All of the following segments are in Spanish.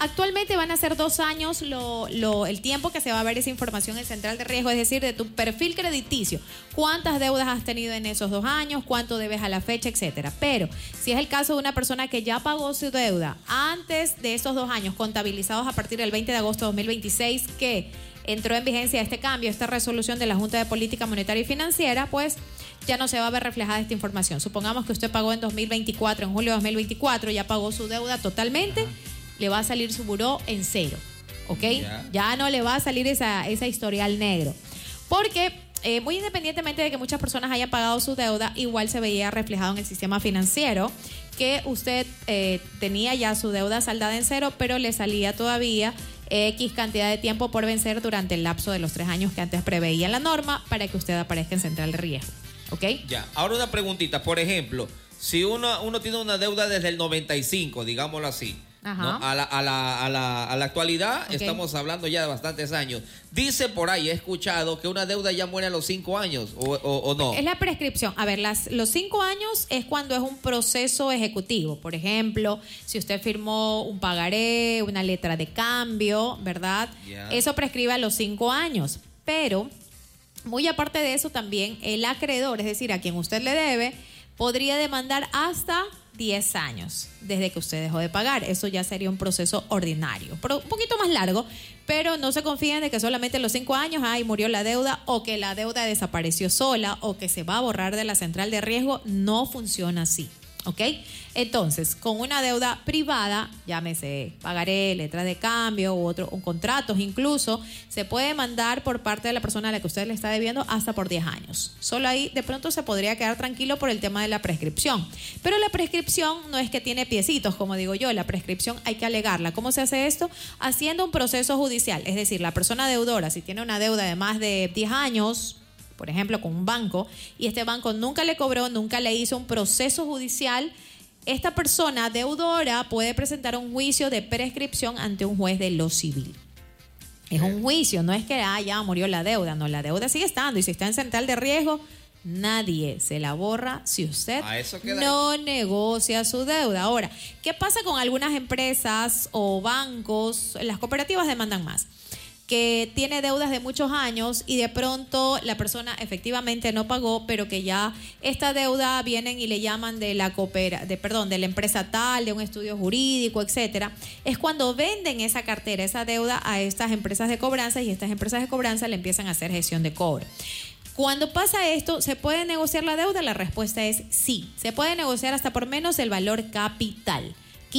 Actualmente van a ser 2 años el tiempo que se va a ver esa información en Central de Riesgo, es decir, de tu perfil crediticio. ¿Cuántas deudas has tenido en esos 2 años? ¿Cuánto debes a la fecha? Etcétera. Pero si es el caso de una persona que ya pagó su deuda antes de esos 2 años, contabilizados a partir del 20 de agosto de 2026, que entró en vigencia este cambio, esta resolución de la Junta de Política Monetaria y Financiera, pues ya no se va a ver reflejada esta información. Supongamos que usted pagó en 2024, en julio de 2024, ya pagó su deuda totalmente. Le va a salir su buró en 0, ¿ok? Ya no le va a salir esa historial negro. Porque muy independientemente de que muchas personas hayan pagado su deuda, igual se veía reflejado en el sistema financiero que usted tenía ya su deuda saldada en 0, pero le salía todavía X cantidad de tiempo por vencer durante el lapso de los 3 años que antes preveía la norma para que usted aparezca en Central de Riesgo, ¿ok? Ya, ahora una preguntita, por ejemplo, si uno tiene una deuda desde el 95, digámoslo así, ¿no? A la actualidad, okay, estamos hablando ya de bastantes años. Dice por ahí, he escuchado que una deuda ya muere a los 5 años, o no. Es la prescripción. A ver, los 5 años es cuando es un proceso ejecutivo. Por ejemplo, si usted firmó un pagaré, una letra de cambio, ¿verdad? Yeah. Eso prescribe a los 5 años. Pero, muy aparte de eso también, el acreedor, es decir, a quien usted le debe, podría demandar hasta 10 años desde que usted dejó de pagar. Eso ya sería un proceso ordinario, pero un poquito más largo, pero no se confíen de que solamente los 5 años, murió la deuda, o que la deuda desapareció sola, o que se va a borrar de la Central de Riesgo. No funciona así, ¿ok? Entonces, con una deuda privada, llámese pagaré, letra de cambio o contratos incluso, se puede mandar por parte de la persona a la que usted le está debiendo hasta por 10 años. Solo ahí de pronto se podría quedar tranquilo por el tema de la prescripción. Pero la prescripción no es que tiene piecitos, como digo yo. La prescripción hay que alegarla. ¿Cómo se hace esto? Haciendo un proceso judicial. Es decir, la persona deudora, si tiene una deuda de más de 10 años, por ejemplo, con un banco, y este banco nunca le cobró, nunca le hizo un proceso judicial, esta persona deudora puede presentar un juicio de prescripción ante un juez de lo civil. Es un juicio, no es que ya murió la deuda, no, la deuda sigue estando, y si está en Central de Riesgo, nadie se la borra si usted no negocia su deuda. Ahora, ¿qué pasa con algunas empresas o bancos? Las cooperativas demandan más, que tiene deudas de muchos años y de pronto la persona efectivamente no pagó, pero que ya esta deuda vienen y le llaman de la empresa tal, de un estudio jurídico, etcétera. Es cuando venden esa cartera, esa deuda a estas empresas de cobranza, y estas empresas de cobranza le empiezan a hacer gestión de cobro. Cuando pasa esto, ¿se puede negociar la deuda? La respuesta es sí. Se puede negociar hasta por menos el valor capital.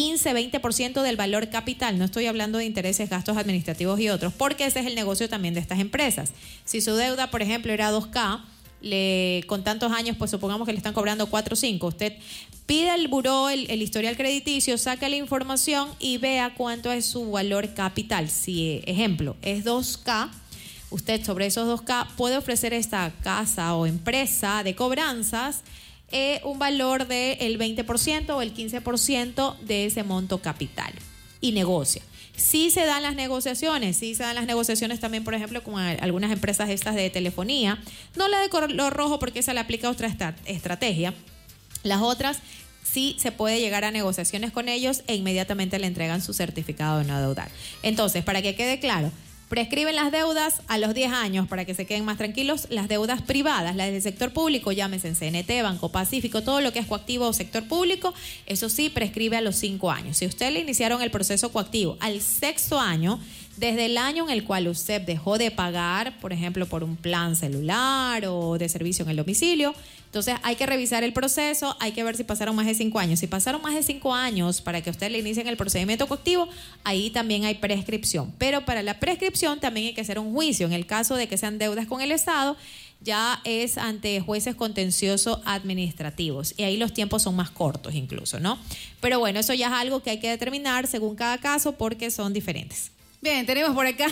15-20% del valor capital. No estoy hablando de intereses, gastos administrativos y otros, porque ese es el negocio también de estas empresas. Si su deuda, por ejemplo, era 2K, con tantos años, pues supongamos que le están cobrando 4 o 5. Usted pide al buró el historial crediticio, saca la información y vea cuánto es su valor capital. Si, ejemplo, es 2K, usted sobre esos 2K puede ofrecer esta casa o empresa de cobranzas un valor del 20% o el 15% de ese monto capital, y negocia. Sí se dan las negociaciones también, por ejemplo, con algunas empresas estas de telefonía, no la de color rojo porque esa le aplica otra estrategia. Las otras sí se puede llegar a negociaciones con ellos e inmediatamente le entregan su certificado de no adeudar. Entonces, para que quede claro, prescriben las deudas a los 10 años para que se queden más tranquilos. Las deudas privadas, las del sector público, llámese en CNT, Banco Pacífico, todo lo que es coactivo o sector público, eso sí prescribe a los 5 años. Si usted le iniciaron el proceso coactivo al 6º año, desde el año en el cual usted dejó de pagar, por ejemplo, por un plan celular o de servicio en el domicilio, entonces hay que revisar el proceso, hay que ver si pasaron más de 5 años. Si pasaron más de 5 años para que usted le inicien el procedimiento coactivo, ahí también hay prescripción. Pero para la prescripción también hay que hacer un juicio. En el caso de que sean deudas con el Estado, ya es ante jueces contencioso administrativos, y ahí los tiempos son más cortos incluso, ¿no? Pero bueno, eso ya es algo que hay que determinar según cada caso porque son diferentes. Bien, tenemos por acá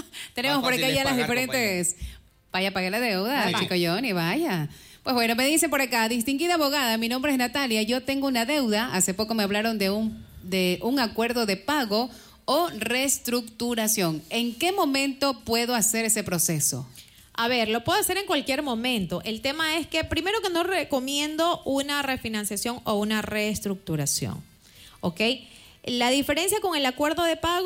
ya las diferentes. Vaya, pague la deuda, chico Johnny, vaya. Pues bueno, me dice por acá, distinguida abogada, mi nombre es Natalia, yo tengo una deuda, hace poco me hablaron de un acuerdo de pago o reestructuración. ¿En qué momento puedo hacer ese proceso? A ver, lo puedo hacer en cualquier momento. El tema es que primero que no recomiendo una refinanciación o una reestructuración, ¿ok? La diferencia con el acuerdo de pago